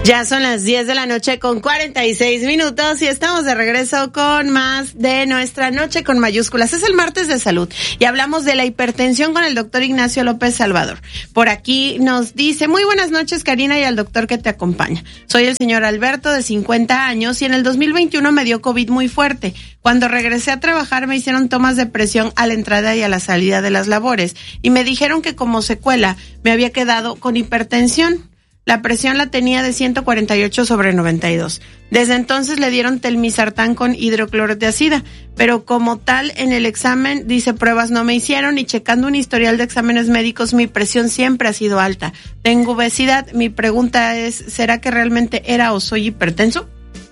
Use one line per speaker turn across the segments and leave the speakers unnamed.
Ya son las 10 de la noche con 46 minutos y estamos de regreso con más de nuestra Noche con Mayúsculas. Es el martes de salud y hablamos de la hipertensión con el doctor Ignacio López Salvador. Por aquí nos dice: muy buenas noches, Karina, y al doctor que te acompaña. Soy el señor Alberto, de 50 años, y en el 2021 me dio COVID muy fuerte. Cuando regresé a trabajar me hicieron tomas de presión a la entrada y a la salida de las labores y me dijeron que como secuela me había quedado con hipertensión. La presión la tenía de 148/92. Desde entonces le dieron telmisartán con hidroclorotiazida, pero como tal en el examen dice pruebas no me hicieron y checando un historial de exámenes médicos mi presión siempre ha sido alta. Tengo obesidad. Mi pregunta es, ¿será que realmente era o soy hipertenso?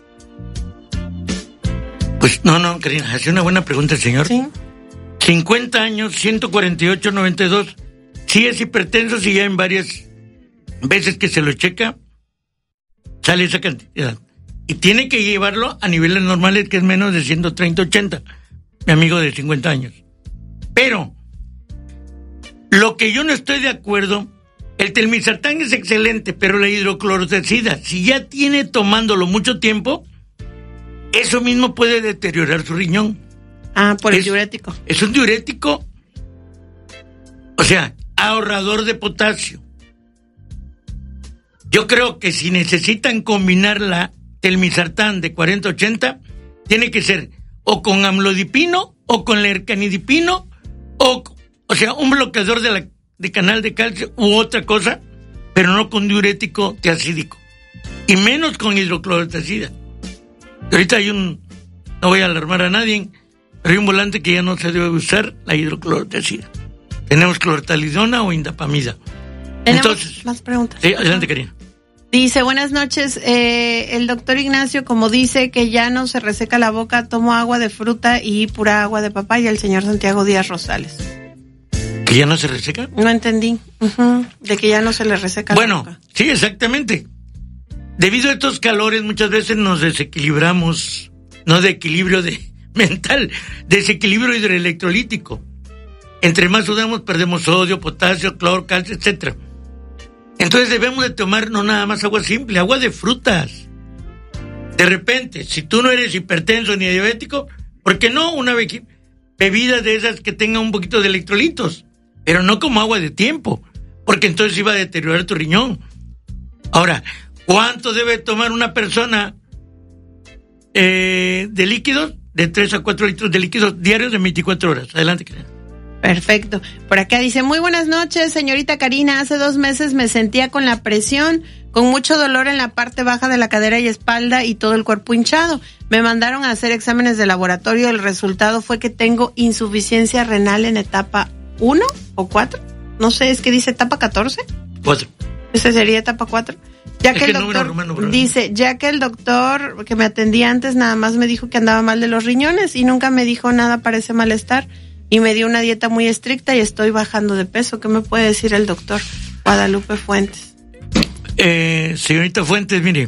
Pues no, Karina, hace una buena pregunta el señor.
Sí.
50 años, 148/92. Sí es hipertenso, sí ya en varias veces que se lo checa, sale esa cantidad. Y tiene que llevarlo a niveles normales, que es menos de 130/80, mi amigo de 50 años. Pero, lo que yo no estoy de acuerdo, el telmisartán es excelente, pero la hidroclorotiazida, si ya tiene tomándolo mucho tiempo, eso mismo puede deteriorar su riñón.
Ah, por el diurético.
Es un diurético, o sea, ahorrador de potasio. Yo creo que si necesitan combinar la telmisartán de 40/80, tiene que ser o con amlodipino o con lercanidipino o sea, un bloqueador de canal de calcio u otra cosa, pero no con diurético tiacídico y menos con hidroclorotiazida. Ahorita no voy a alarmar a nadie, pero hay un volante que ya no se debe usar la hidroclorotiazida. Tenemos clortalidona o indapamida.
Entonces, más preguntas.
Sí, adelante, Karina.
Dice, buenas noches, el doctor Ignacio, como dice que ya no se reseca la boca, tomo agua de fruta y pura agua de papaya, el señor Santiago Díaz Rosales.
¿Que ya no se reseca?
No entendí, de que ya no se le reseca la boca. Bueno,
sí, exactamente. Debido a estos calores muchas veces nos desequilibramos, no de equilibrio mental, desequilibrio hidroelectrolítico. Entre más sudamos perdemos sodio, potasio, cloro, calcio, etcétera. Entonces debemos de tomar no nada más agua simple, agua de frutas. De repente, si tú no eres hipertenso ni diabético, ¿por qué no una bebida de esas que tenga un poquito de electrolitos? Pero no como agua de tiempo, porque entonces iba a deteriorar tu riñón. Ahora, ¿cuánto debe tomar una persona de líquidos? De 3 a 4 litros de líquidos diarios de 24 horas. Adelante, Karina.
Perfecto. Por acá dice, muy buenas noches, señorita Karina. Hace 2 meses me sentía con la presión, con mucho dolor en la parte baja de la cadera y espalda y todo el cuerpo hinchado. Me mandaron a hacer exámenes de laboratorio. El resultado fue que tengo insuficiencia renal en etapa 1 o 4. No sé, es que dice etapa 14.
4.
Esa sería etapa 4. Ya que el doctor dice, ya que el doctor que me atendía antes nada más me dijo que andaba mal de los riñones y nunca me dijo nada para ese malestar. Y me dio una dieta muy estricta y estoy bajando de peso. ¿Qué me puede decir el doctor? Guadalupe Fuentes.
Señorita Fuentes, mire,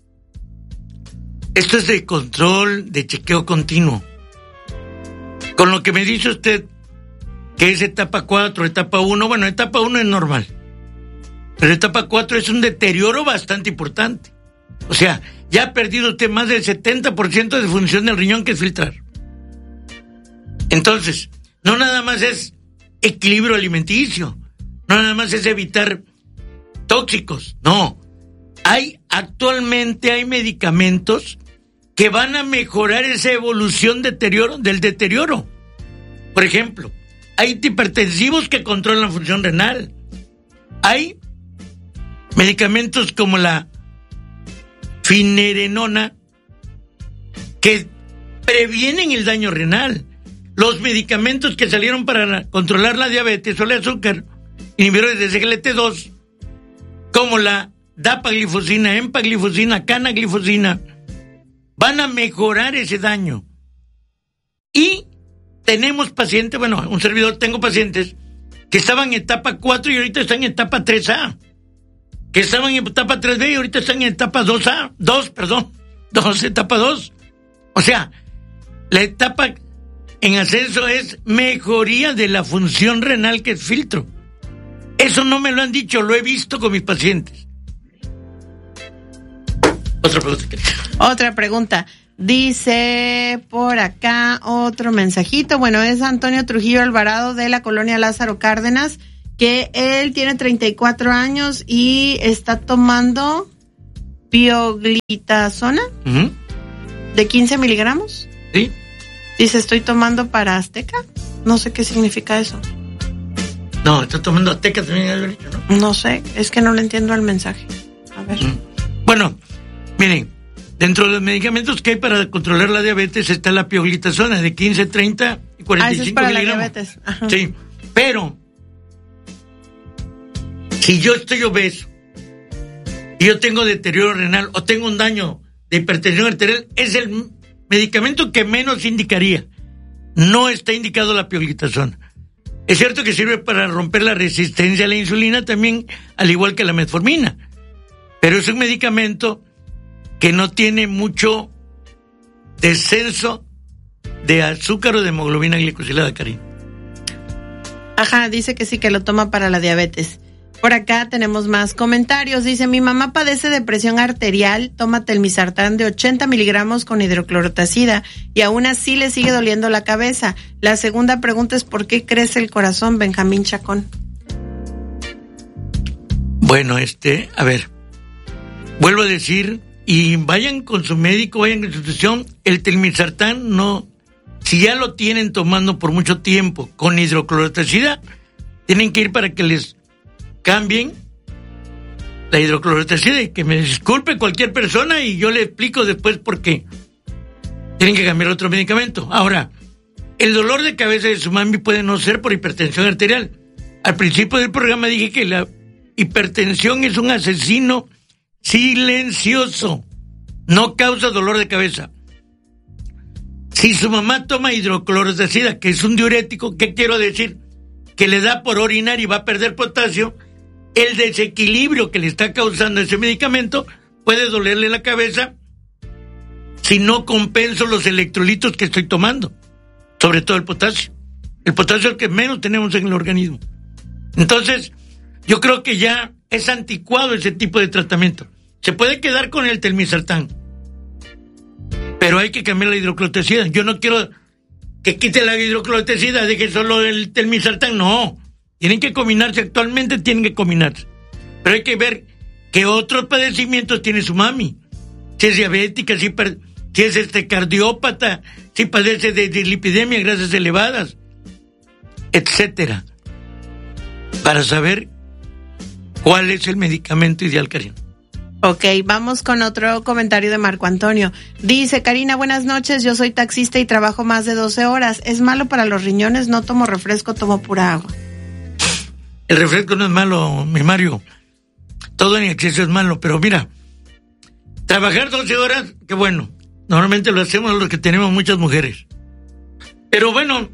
esto es de control, de chequeo continuo. Con lo que me dice usted, que es etapa 4, etapa 1, bueno, etapa 1 es normal. Pero etapa 4 es un deterioro bastante importante. O sea, ya ha perdido usted más del 70% de función del riñón, que es filtrar. Entonces, no nada más es equilibrio alimenticio, no nada más es evitar tóxicos, no. Actualmente hay medicamentos que van a mejorar esa evolución del deterioro. Por ejemplo, hay antihipertensivos que controlan la función renal. Hay medicamentos como la finerenona que previenen el daño renal. Los medicamentos que salieron para controlar la diabetes o el azúcar, inhibidores de SGLT2, como la dapaglifosina, empaglifosina, canaglifosina, van a mejorar ese daño. Y tenemos pacientes, un servidor, tengo pacientes que estaban en etapa 4 y ahorita están en etapa 3A, que estaban en etapa 3B y ahorita están en etapa etapa 2. O sea, la etapa en ascenso es mejoría de la función renal, que es filtro. Eso no me lo han dicho, lo he visto con mis pacientes.
Otra pregunta. Dice por acá otro mensajito. Bueno, es Antonio Trujillo Alvarado de la colonia Lázaro Cárdenas, que él tiene 34 años y está tomando pioglitazona de 15 miligramos.
Sí.
Dice, estoy tomando para Azteca. No sé qué significa eso.
No, está tomando Azteca también, ¿no?
No sé, es que no le entiendo al mensaje. A ver.
Bueno, miren, dentro de los medicamentos que hay para controlar la diabetes está la pioglitazona de 15, 30 y 45
eso es para
miligramos.
la diabetes. Ajá.
Sí, pero si yo estoy obeso y yo tengo deterioro renal o tengo un daño de hipertensión arterial, es el medicamento que menos indicaría. No está indicado la pioglitazona. Es cierto que sirve para romper la resistencia a la insulina también, al igual que la metformina, pero es un medicamento que no tiene mucho descenso de azúcar o de hemoglobina glicosilada, Karina.
Ajá, dice que sí, que lo toma para la diabetes. Por acá tenemos más comentarios. Dice, mi mamá padece de presión arterial, toma telmisartán de 80 miligramos con hidroclorotazida y aún así le sigue doliendo la cabeza. La segunda pregunta es, ¿por qué crece el corazón, Benjamín Chacón?
Bueno, a ver, vuelvo a decir, y vayan con su médico, vayan con su institución, el telmisartán no, si ya lo tienen tomando por mucho tiempo con hidroclorotazida, tienen que ir para que les cambien la hidroclorotazida, y que me disculpe cualquier persona y yo le explico después por qué tienen que cambiar otro medicamento. Ahora, el dolor de cabeza de su mami puede no ser por hipertensión arterial. Al principio del programa dije que la hipertensión es un asesino silencioso, no causa dolor de cabeza. Si su mamá toma hidroclorotazida, que es un diurético, ¿qué quiero decir? Que le da por orinar y va a perder potasio. El desequilibrio que le está causando ese medicamento puede dolerle la cabeza si no compenso los electrolitos que estoy tomando, sobre todo el potasio. El potasio es el que menos tenemos en el organismo. Entonces, yo creo que ya es anticuado ese tipo de tratamiento. Se puede quedar con el telmisartán, pero hay que cambiar la hidroclorotazida. Yo no quiero que quite la hidroclorotazida, deje solo el telmisartán, no. Tienen que combinarse, actualmente tienen que combinarse. Pero hay que ver qué otros padecimientos tiene su mami. Si es diabética, si es cardiópata, si padece de dislipidemia, grasas elevadas, etcétera. Para saber cuál es el medicamento ideal, Karina.
Ok, vamos con otro comentario de Marco Antonio. Dice, Karina, buenas noches, yo soy taxista y trabajo más de 12 horas. ¿Es malo para los riñones? No tomo refresco, tomo pura agua.
El refresco no es malo, mi Mario. Todo en exceso es malo, pero mira, trabajar 12 horas, qué bueno. Normalmente lo hacemos los que tenemos muchas mujeres. Pero bueno,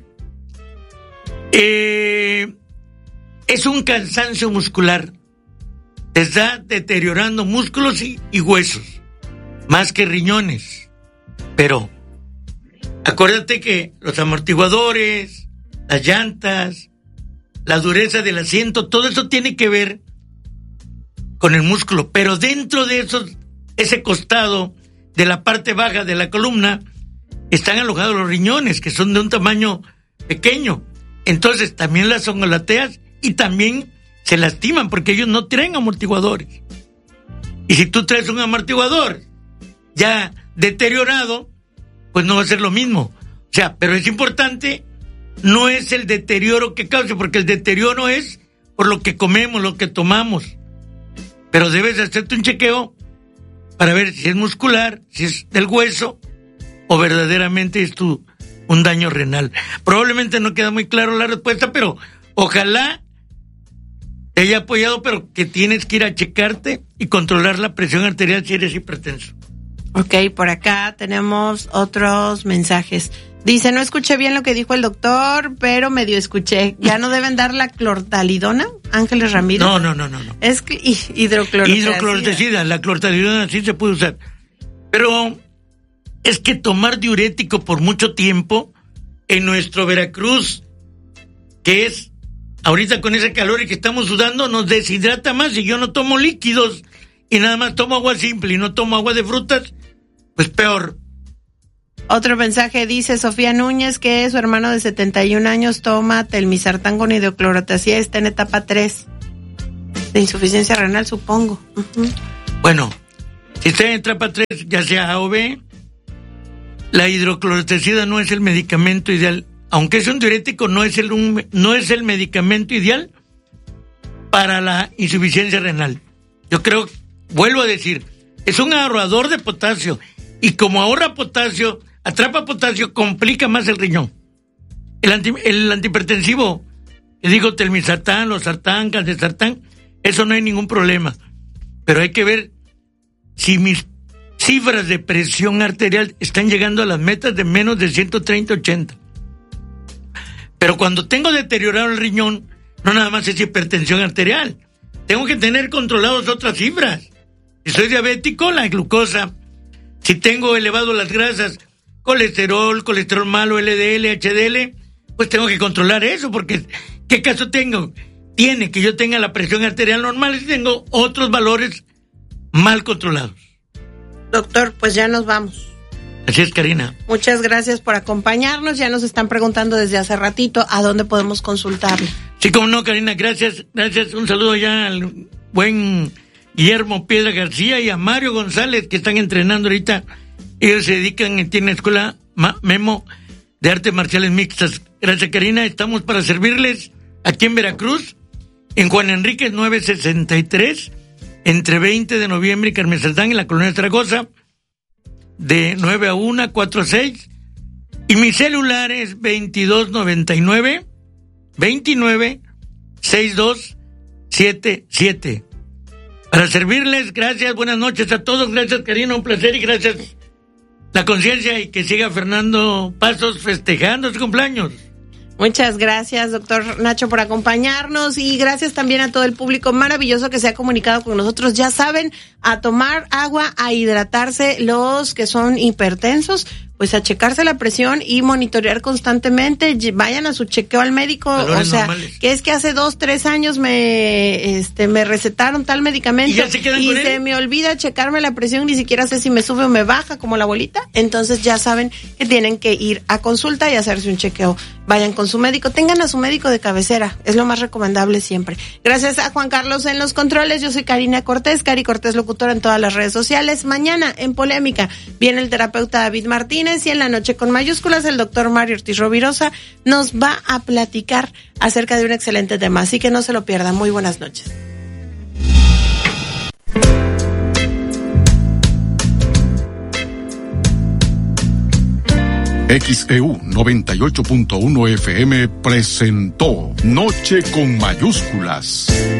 es un cansancio muscular. Te está deteriorando músculos y huesos, más que riñones. Pero acuérdate que los amortiguadores, las llantas, la dureza del asiento, todo eso tiene que ver con el músculo, pero dentro de ese costado de la parte baja de la columna están alojados los riñones, que son de un tamaño pequeño. Entonces también las ongolateas y también se lastiman porque ellos no traen amortiguadores. Y si tú traes un amortiguador ya deteriorado, pues no va a ser lo mismo. O sea, pero es importante, no es el deterioro que causa, porque el deterioro es por lo que comemos, lo que tomamos. Pero debes hacerte un chequeo para ver si es muscular, si es del hueso o verdaderamente es un daño renal. Probablemente no queda muy claro la respuesta, pero ojalá te haya apoyado, pero que tienes que ir a checarte y controlar la presión arterial si eres hipertenso.
Ok, por acá tenemos otros mensajes. Dice, no escuché bien lo que dijo el doctor, pero medio escuché. ¿Ya no deben dar la clortalidona? Ángeles Ramírez.
No.
Es hidroclorotazida.
Hidroclorotazida, la clortalidona sí se puede usar. Pero es que tomar diurético por mucho tiempo en nuestro Veracruz, que es ahorita con ese calor y que estamos sudando, nos deshidrata más. Y yo no tomo líquidos y nada más tomo agua simple y no tomo agua de frutas, pues peor.
Otro mensaje dice Sofía Núñez que su hermano de 71 años toma telmisartán con hidroclorotiazida, está en etapa 3 de insuficiencia renal, supongo.
Bueno, si está en etapa 3, ya sea A o B, la hidroclorotiazida no es el medicamento ideal. Aunque es un diurético, no es el medicamento ideal para la insuficiencia renal. Yo creo, vuelvo a decir, es un ahorrador de potasio, y como ahorra potasio, atrapa potasio, complica más el riñón. El antihipertensivo, le digo telmisartán, losartán, caldesartán, eso no hay ningún problema. Pero hay que ver si mis cifras de presión arterial están llegando a las metas de menos de 130/80. Pero cuando tengo deteriorado el riñón, no nada más es hipertensión arterial. Tengo que tener controladas otras cifras. Si soy diabético, la glucosa. Si tengo elevado las grasas, colesterol malo, LDL, HDL, pues tengo que controlar eso, porque ¿qué caso tiene que yo tenga la presión arterial normal si tengo otros valores mal controlados?
Doctor, pues ya nos vamos.
Así es, Karina.
Muchas gracias por acompañarnos. Ya nos están preguntando desde hace ratito a dónde podemos consultarle.
Sí, como no, Karina, gracias. Un saludo ya al buen Guillermo Piedra García y a Mario González, que están entrenando ahorita. Ellos se dedican, tienen escuela Memo de artes marciales mixtas. Gracias, Karina. Estamos para servirles aquí en Veracruz, en Juan Enríquez 963, entre 20 de noviembre y Carmen Cerdán, en la colonia Zaragoza, de 9 a 1, 4 a 6. Y mi celular es 2299 29 62 77. Para servirles, gracias, buenas noches a todos, gracias, Karina, un placer, y gracias la conciencia, y que siga Fernando Pasos festejando su cumpleaños.
Muchas gracias, doctor Nacho, por acompañarnos, y gracias también a todo el público maravilloso que se ha comunicado con nosotros. Ya saben, a tomar agua, a hidratarse, los que son hipertensos, pues a checarse la presión y monitorear constantemente. Vayan a su chequeo al médico. Valores, o sea, normales. Que es que hace 2-3 años me recetaron tal medicamento y se me olvida checarme la presión, ni siquiera sé si me sube o me baja como la bolita. Entonces ya saben que tienen que ir a consulta y hacerse un chequeo. Vayan con su médico, tengan a su médico de cabecera, es lo más recomendable siempre. Gracias a Juan Carlos en los controles. Yo soy Karina Cortés, Cari Cortés locutora en todas las redes sociales. Mañana en Polémica viene el terapeuta David Martínez, y en la noche con mayúsculas el doctor Mario Ortiz Rovirosa nos va a platicar acerca de un excelente tema, así que no se lo pierdan. Muy buenas noches.
XEU 98.1 FM presentó Noche con Mayúsculas.